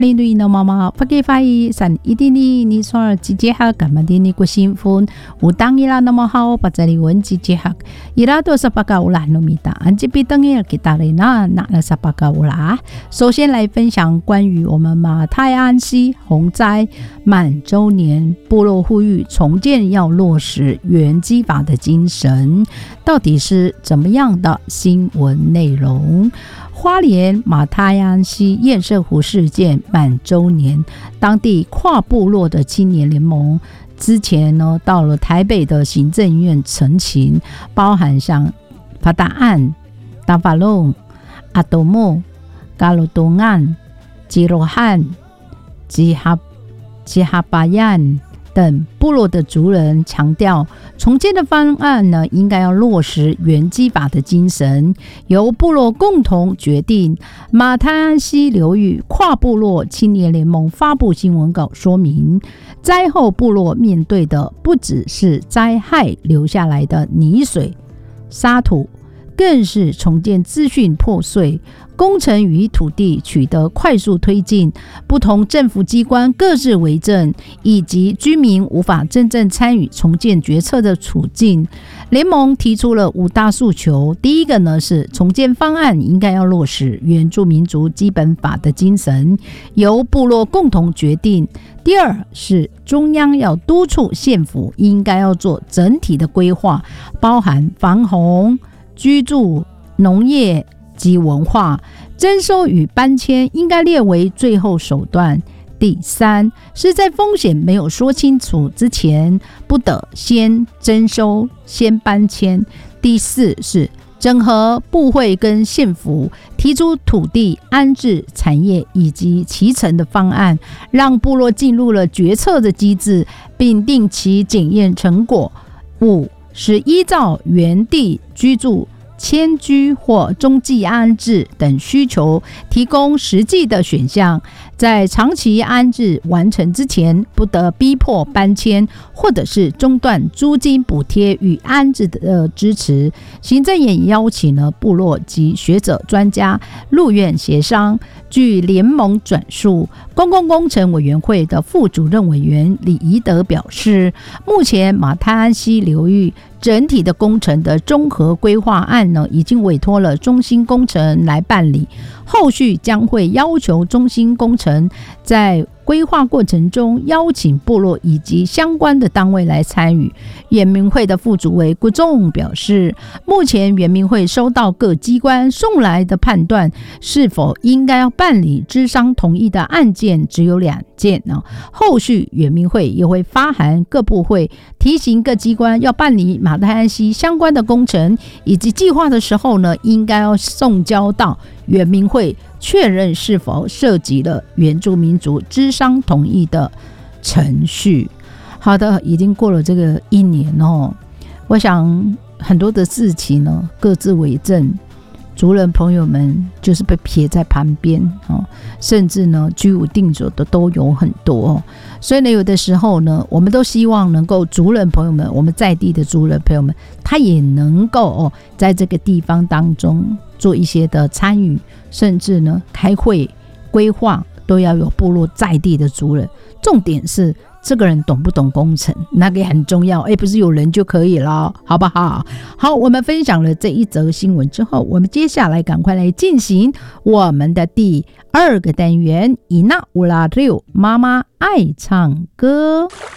你对呢妈妈发给发伊san一定你说直接哈干嘛的你个新婚有当伊拉那么好把这里文直接哈伊拉都是巴嘎乌拉努米达安这边等伊拉给大人那是巴嘎乌拉。首先来分享关于我们马太安溪洪灾满周年，部落呼吁重建要落实原基法的精神，到底是怎么样的新闻内容？花莲马太安溪堰塞湖事件满周年，当地跨部落的青年联盟之前呢，到了台北的行政院陈情，包含像法达案、达法隆、阿多莫、加罗东岸、吉罗汉、吉哈巴亚等部落的族人强调，重建的方案呢，应该要落实原基法的精神，由部落共同决定。马太安溪流域跨部落青年联盟发布新闻稿说明，灾后部落面对的不只是灾害留下来的泥水、沙土，更是重建资讯破碎，工程与土地取得快速推进，不同政府机关各自为政，以及居民无法真正参与重建决策的处境。联盟提出了5大诉求，第一个呢是重建方案应该要落实原住民族基本法的精神，由部落共同决定。第二是中央要督促县府应该要做整体的规划，包含防洪、居住、农业及文化，征收与搬迁应该列为最后手段。第三是在风险没有说清楚之前，不得先征收先搬迁。第四是整合部会跟县府，提出土地安置产业以及期程的方案，让部落进入了决策的机制，并定期检验成果。5是依照原地居住、迁居或中继安置等需求，提供实际的选项，在长期安置完成之前，不得逼迫搬迁，或者是中断租金补贴与安置的支持。行政也邀请了部落及学者专家入院协商。据联盟转述，公共工程委员会的副主任委员李宜德表示，目前马太安溪流域整体的工程的综合规划案呢，已经委托了中兴工程来办理，后续将会要求中兴工程在规划过程中邀请部落以及相关的单位来参与。原民会的副主委郭仲表示，目前原民会收到各机关送来的判断，是否应该要办理咨商同意的案件只有2件呢。后续原民会也会发函各部会，提醒各机关要办理马太安溪相关的工程以及计划的时候呢，应该要送交到原民会确认是否涉及了原住民族咨商同意的程序。好的，已经过了这个1年哦，我想很多的事情呢各自为政，族人朋友们就是被撇在旁边哦，甚至呢居无定所的都有很多哦。所以呢，有的时候呢，我们都希望能够族人朋友们，我们在地的族人朋友们，他也能够在这个地方当中做一些的参与，甚至呢开会规划都要有部落在地的族人。重点是这个人懂不懂工程，那个也很重要，不是有人就可以了，好不好？好，我们分享了这一则新闻之后，我们接下来赶快来进行我们的第2个单元，伊那乌拉六妈妈爱唱歌。